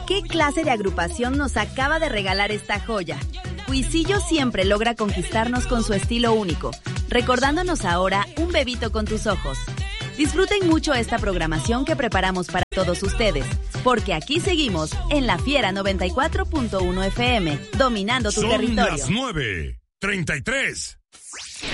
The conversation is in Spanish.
¿Qué clase de agrupación nos acaba de regalar esta joya? Cuisillo siempre logra conquistarnos con su estilo único, recordándonos ahora un bebito con tus ojos. Disfruten mucho esta programación que preparamos para todos ustedes, porque aquí seguimos en La Fiera 94.1 FM, dominando tu territorio. Son las 9:33.